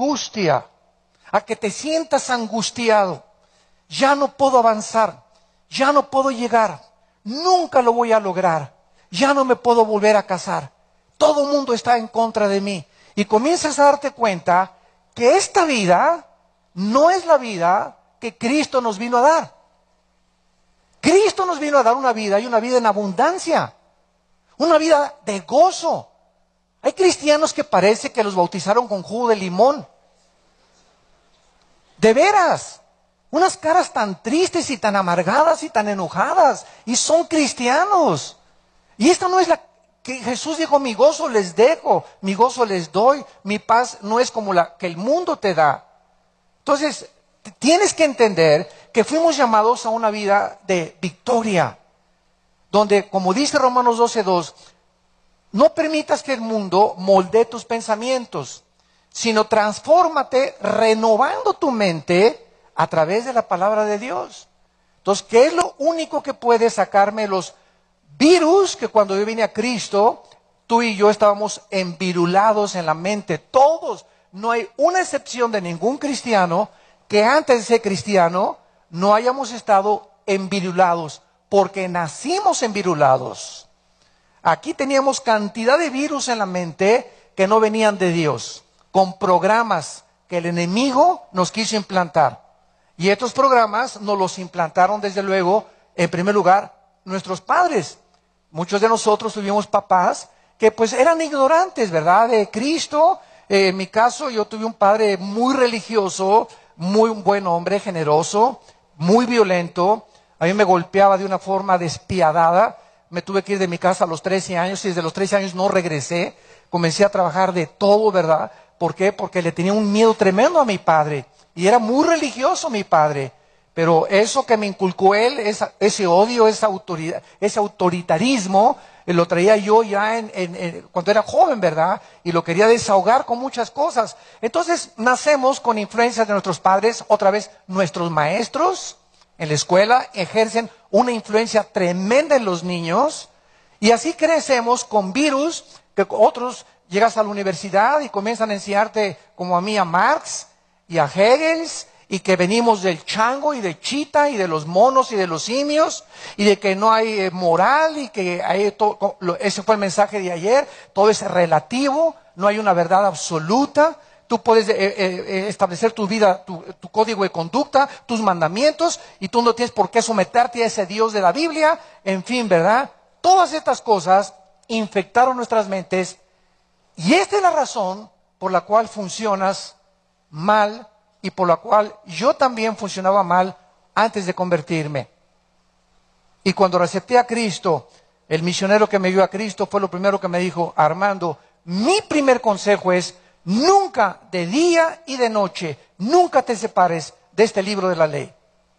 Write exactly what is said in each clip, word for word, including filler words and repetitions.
angustia, a que te sientas angustiado. Ya no puedo avanzar, ya no puedo llegar, nunca lo voy a lograr, ya no me puedo volver a casar. Todo el mundo está en contra de mí. Y comienzas a darte cuenta que esta vida no es la vida que Cristo nos vino a dar. Cristo nos vino a dar una vida y una vida en abundancia, una vida de gozo. Hay cristianos que parece que los bautizaron con jugo de limón. De veras, unas caras tan tristes y tan amargadas y tan enojadas, y son cristianos. Y esta no es la que Jesús dijo: mi gozo les dejo, mi gozo les doy, mi paz no es como la que el mundo te da. Entonces, tienes que entender que fuimos llamados a una vida de victoria, donde, como dice Romanos doce dos, no permitas que el mundo moldee tus pensamientos, sino transfórmate renovando tu mente a través de la palabra de Dios. Entonces, ¿qué es lo único que puede sacarme los virus que cuando yo vine a Cristo, tú y yo estábamos envirulados en la mente? Todos, no hay una excepción de ningún cristiano que antes de ser cristiano no hayamos estado envirulados, porque nacimos envirulados. Aquí teníamos cantidad de virus en la mente que no venían de Dios, con programas que el enemigo nos quiso implantar. Y estos programas nos los implantaron, desde luego, en primer lugar, nuestros padres. Muchos de nosotros tuvimos papás que pues eran ignorantes, ¿verdad?, de Cristo. Eh, en mi caso, yo tuve un padre muy religioso, muy un buen hombre, generoso, muy violento. A mí me golpeaba de una forma despiadada. Me tuve que ir de mi casa a los trece años y desde los trece años no regresé. Comencé a trabajar de todo, ¿verdad? ¿Por qué? Porque le tenía un miedo tremendo a mi padre. Y era muy religioso mi padre. Pero eso que me inculcó él, esa, ese odio, esa autoridad, ese autoritarismo, eh, lo traía yo ya en, en, en, cuando era joven, ¿verdad? Y lo quería desahogar con muchas cosas. Entonces nacemos con influencias de nuestros padres. Otra vez, nuestros maestros en la escuela ejercen una influencia tremenda en los niños. Y así crecemos con virus, que otros llegas a la universidad y comienzan a enseñarte, como a mí, a Marx y a Hegel, y que venimos del chango y de chita y de los monos y de los simios, y de que no hay eh, moral, y que hay todo, ese fue el mensaje de ayer, todo es relativo, no hay una verdad absoluta. Tú puedes eh, eh, establecer tu vida, tu, tu código de conducta, tus mandamientos, y tú no tienes por qué someterte a ese Dios de la Biblia. En fin, ¿verdad? Todas estas cosas infectaron nuestras mentes, y esta es la razón por la cual funcionas mal, y por la cual yo también funcionaba mal antes de convertirme. Y cuando acepté a Cristo, el misionero que me dio a Cristo fue lo primero que me dijo: Armando, mi primer consejo es: nunca, de día y de noche, nunca te separes de este libro de la ley.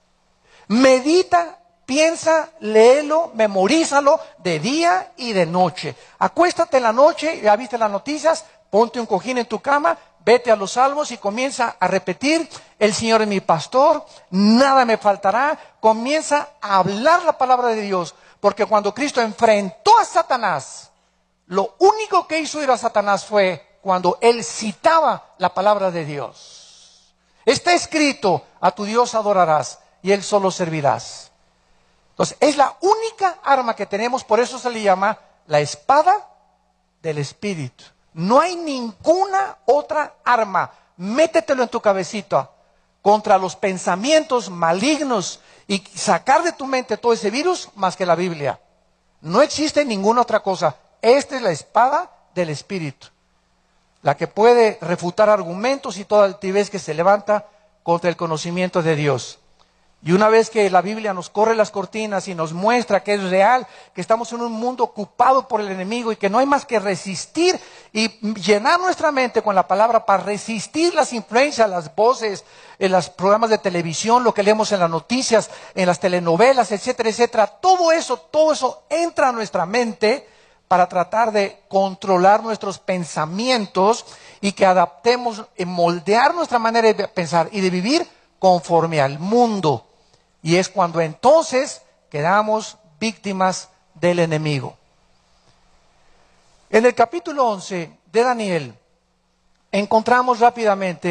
Medita, piensa, léelo, memorízalo de día y de noche. Acuéstate en la noche, ya viste las noticias, ponte un cojín en tu cama, vete a los salmos y comienza a repetir: el Señor es mi pastor, nada me faltará. Comienza a hablar la palabra de Dios, porque cuando Cristo enfrentó a Satanás, lo único que hizo ir a Satanás fue cuando él citaba la palabra de Dios. Está escrito: a tu Dios adorarás y él solo servirás. Entonces, es la única arma que tenemos, por eso se le llama la espada del Espíritu. No hay ninguna otra arma, métetelo en tu cabecita, contra los pensamientos malignos y sacar de tu mente todo ese virus más que la Biblia. No existe ninguna otra cosa. Esta es la espada del Espíritu, la que puede refutar argumentos y toda altivez que se levanta contra el conocimiento de Dios. Y una vez que la Biblia nos corre las cortinas y nos muestra que es real, que estamos en un mundo ocupado por el enemigo y que no hay más que resistir y llenar nuestra mente con la palabra para resistir las influencias, las voces, en los programas de televisión, lo que leemos en las noticias, en las telenovelas, etcétera, etcétera. Todo eso, todo eso entra a nuestra mente para tratar de controlar nuestros pensamientos y que adaptemos, moldear nuestra manera de pensar y de vivir conforme al mundo. Y es cuando entonces quedamos víctimas del enemigo. En el capítulo once de Daniel encontramos rápidamente